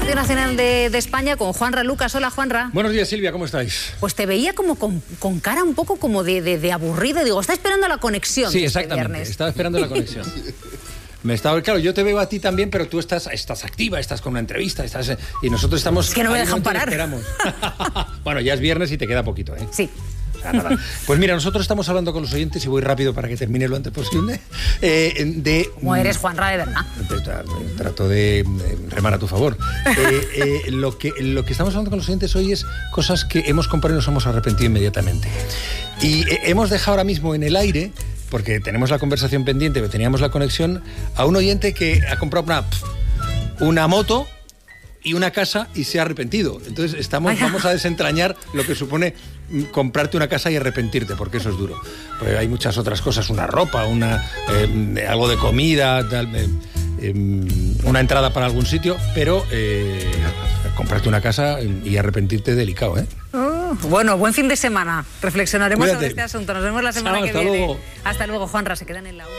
Radio Nacional de España con Juanra Lucas. Hola, Juanra. Buenos días, Silvia, ¿cómo estáis? Pues te veía como con cara un poco como de aburrido. Digo, está esperando la conexión. Sí, exactamente, estaba esperando la conexión. Claro, yo te veo a ti también, pero tú estás activa, estás con una entrevista, y nosotros estamos... Es que no me dejan parar. Bueno, ya es viernes y te queda poquito, ¿eh? Sí. Nada. Pues mira, nosotros estamos hablando con los oyentes, y voy rápido para que termine lo antes posible, ¿Cómo eres, Juanra, de verdad? Trato de remar a tu favor. Lo que estamos hablando con los oyentes hoy es cosas que hemos comprado y nos hemos arrepentido inmediatamente. Y hemos dejado ahora mismo en el aire, porque tenemos la conversación pendiente, pero teníamos la conexión, a un oyente que ha comprado una moto y una casa y se ha arrepentido. Entonces vamos a desentrañar lo que supone comprarte una casa y arrepentirte, porque eso es duro. Pues hay muchas otras cosas, una ropa, algo de comida, una entrada para algún sitio, pero comprarte una casa y arrepentirte delicado, ¿eh? Bueno, buen fin de semana. Reflexionaremos Cuídate. sobre este asunto. Nos vemos la semana que viene. Luego. Hasta luego, Juanra. Se quedan en la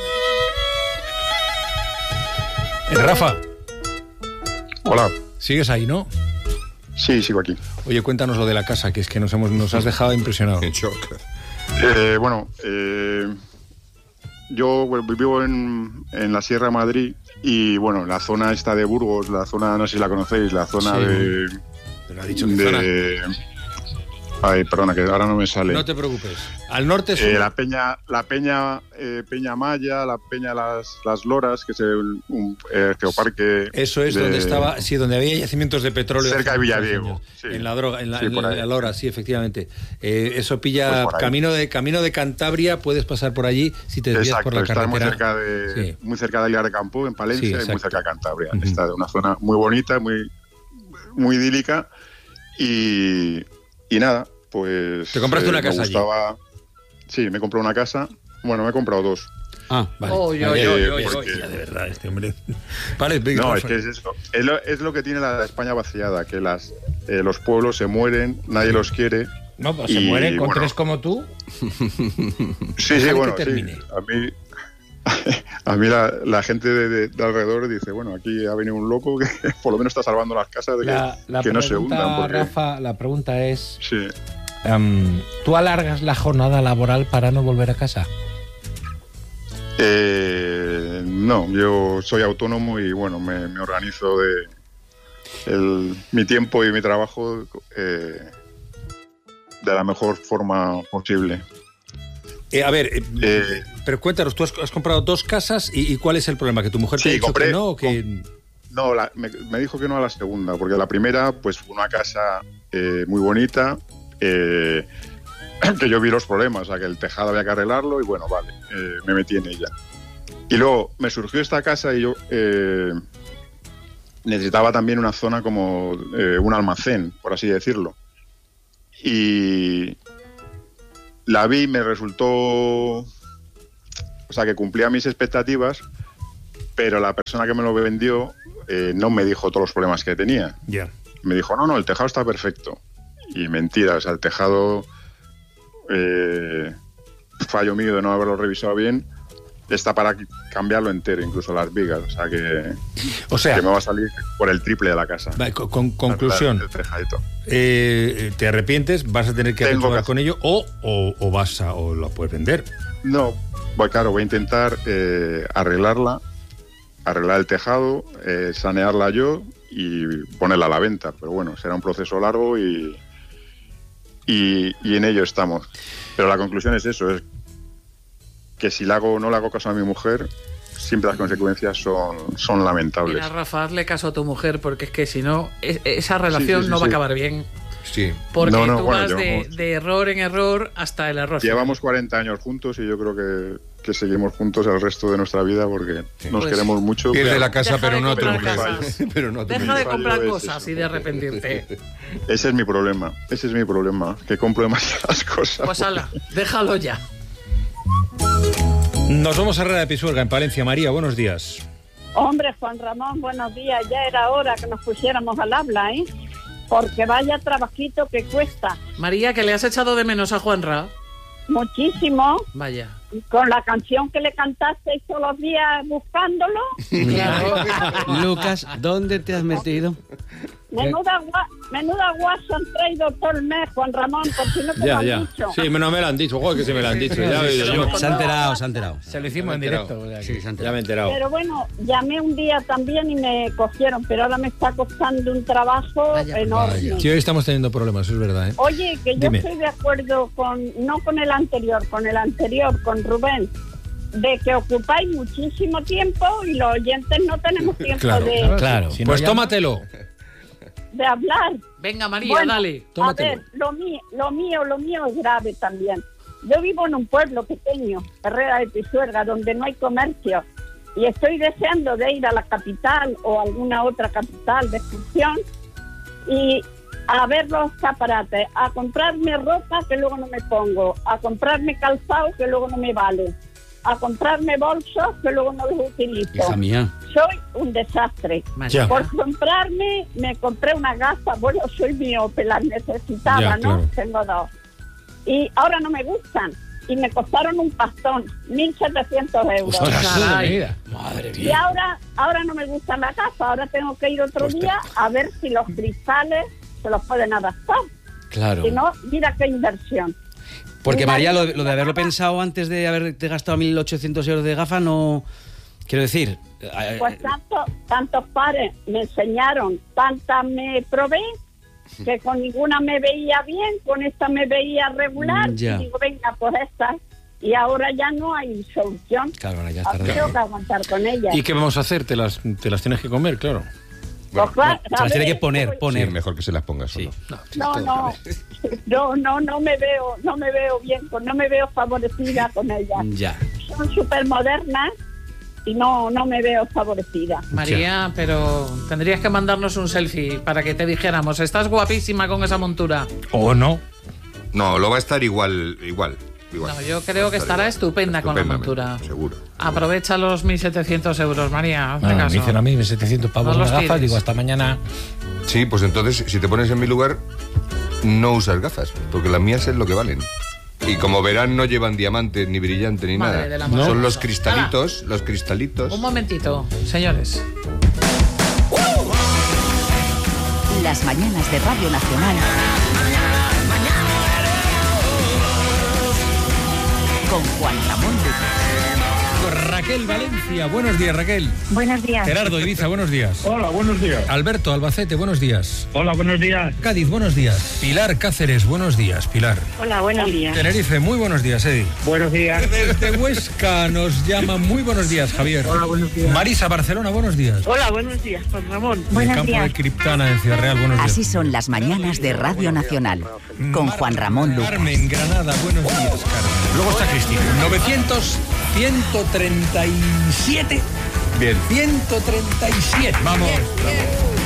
1. Rafa. Hola. ¿Sigues ahí, no? Sí, sigo aquí. Oye, cuéntanos lo de la casa, que es que nos has dejado impresionado. En shock. Yo vivo en la Sierra de Madrid y, bueno, la zona esta de Burgos, la zona, no sé si la conocéis, la zona sí. Te lo ha dicho, ¿qué zona? Ay, perdona, que ahora no me sale. No te preocupes. Al norte es la Peña Maya, la Peña Las Loras, que es un geoparque. Eso es donde estaba, sí, donde había yacimientos de petróleo. Cerca de Villadiego. Sí. En la Lora, sí, efectivamente. Eso pilla pues camino de Cantabria, puedes pasar por allí si te desvías por la carretera. Está muy cerca de Aguilar de Campo, en Palencia, y muy cerca de Cantabria. Está de una zona muy bonita, muy idílica y nada, pues... ¿Te compraste una casa allí? Sí, me compré una casa. Bueno, me he comprado dos. Ah, vale. Porque... De verdad, este hombre... Vale, no, es que es eso. Es lo que tiene la España vaciada, que los pueblos se mueren, nadie los quiere. No, pues se mueren con tres como tú. Sí, bueno, sí. A mí la gente de alrededor dice, bueno, aquí ha venido un loco que por lo menos está salvando las casas de que no se hundan. Porque... Rafa, la pregunta es, sí. ¿Tú alargas la jornada laboral para no volver a casa? No, yo soy autónomo y, bueno, me organizo mi tiempo y mi trabajo de la mejor forma posible. Pero cuéntanos, tú has comprado dos casas y ¿cuál es el problema? ¿Que tu mujer te ha dicho que no o que...? No, me dijo que no a la segunda, porque la primera, pues una casa muy bonita, que yo vi los problemas, o sea, que el tejado había que arreglarlo y bueno, vale, me metí en ella. Y luego me surgió esta casa y yo necesitaba también una zona como un almacén, por así decirlo. Y... la vi, me resultó, o sea, que cumplía mis expectativas, pero la persona que me lo vendió no me dijo todos los problemas que tenía. Yeah. Me dijo, no, el tejado está perfecto. Y mentira, o sea, el tejado, fallo mío de no haberlo revisado bien, está para cambiarlo entero, incluso las vigas. O sea, que me va a salir por el triple de la casa. Conclusión. El tejadito. ¿Te arrepientes? ¿Vas a tener que resolver con ello o lo puedes vender? No, pues claro, voy a intentar arreglar el tejado, sanearla yo y ponerla a la venta. Pero bueno, será un proceso largo y en ello estamos. Pero la conclusión es eso, es que si no le hago caso a mi mujer, siempre las consecuencias son lamentables. Mira, Rafa, hazle caso a tu mujer, porque es que si no, esa relación no va a acabar bien. Sí. Porque tú vas de error en error hasta el error. Llevamos 40 años juntos y yo creo que seguimos juntos el resto de nuestra vida porque nos queremos mucho. Pierde la casa, pero no tu mujer. Deja de comprar cosas y de arrepentirte. Ese es mi problema, que compro demasiadas cosas. Pues ala, déjalo ya. Nos vamos a Herrera de Pisuerga, en Palencia. María, buenos días. Hombre, Juan Ramón, buenos días. Ya era hora que nos pusiéramos al habla, ¿eh? Porque vaya trabajito que cuesta. María, que le has echado de menos a Juanra. Muchísimo. Vaya. Con la canción que le cantaste todos los días buscándolo. Lucas, ¿dónde te has metido? Menuda guasa han traído todo el mes, Juan Ramón, por si no te lo han dicho. Sí, no me lo han dicho, joder, que se me lo han dicho. Ya he oído yo. Se ha enterado. Se lo hicimos en directo. O sea, Sí, se ha Ya enterado. me he enterado. Pero bueno, llamé un día también y me cogieron, pero ahora me está costando un trabajo enorme. Sí, hoy estamos teniendo problemas, es verdad, ¿eh? Oye, que yo Dime. estoy de acuerdo no con el anterior, con Rubén, de que ocupáis muchísimo tiempo y los oyentes no tenemos tiempo Claro, Claro. Si no Pues llama- tómatelo. de hablar. Venga, María, Bueno, dale. Tómatelo. A ver, lo mío es grave también. Yo vivo en un pueblo pequeño, Herrera de Pisuerga, donde no hay comercio y estoy deseando de ir a la capital o alguna otra capital de excursión y a ver los escaparates, a comprarme ropa que luego no me pongo, a comprarme calzado que luego no me vale, a comprarme bolsos que luego no los utilizo. Hija mía. Soy un desastre. Ya. Por me compré unas gafas, bueno, soy miope, las necesitaba, Ya, ¿no? claro. Tengo 2. Y ahora no me gustan. Y me costaron un pastón, 1.700 euros. Caray. Madre Y mía. ahora no me gustan las gafas, ahora tengo que ir otro día a ver si los cristales se los pueden adaptar. Claro. Si no, mira qué inversión. Porque Mi María, marido lo de haberlo pensado antes de haberte gastado 1.800 euros de gafa, no... Quiero decir... Pues tantos pares me enseñaron, tantas me probé, que con ninguna me veía bien, con esta me veía regular, Ya. y digo, venga, pues esta. Y ahora ya no hay solución. Claro, ahora ya es Ahora tarde. tengo que aguantar con ella. ¿Y qué vamos a hacer? Te las tienes que comer, claro. Pues claro, Se las tiene que poner, pues, poner. Sí, mejor que se las ponga solo. no me veo bien, no me veo favorecida con ella. Ya. Son súper modernas y no me veo favorecida. María, pero tendrías que mandarnos un selfie para que te dijéramos, estás guapísima con esa montura. ¿O no? No, lo va a estar igual. No, yo creo que estará estupenda con la montura. Seguro. Aprovecha los 1.700 euros, María. Hazme Me caso. dicen a mí 1.700 pavos No una los gafa, tires. digo, hasta mañana. Sí, pues entonces, si te pones en mi lugar, no usas gafas, porque las mías es lo que valen. Y como verán, no llevan diamantes, ni brillante, ni Madre nada. del amor Son hermoso. los cristalitos. Un momentito, señores. Las mañanas de Radio Nacional con Juan Ramón Lucas. Raquel Valencia, buenos días, Raquel. Buenos días. Gerardo Ibiza, buenos días. Hola, buenos días. Alberto Albacete, buenos días. Hola, buenos días. Cádiz, buenos días. Pilar Cáceres, buenos días, Pilar. Hola, buenos días. Tenerife, muy buenos días, Edi. Buenos días. Desde Huesca nos llama muy buenos días, Javier. Hola, buenos días. Marisa, Barcelona, buenos días. Hola, buenos días, Juan Ramón. El Buenos campo de días. Criptana en Ciudad Real, buenos días. Así son las mañanas de Radio Nacional con Juan Ramón Lucas. Carmen, Granada, buenos días, Carmen. Luego está Cristina. 137. Bien. 137. Vamos.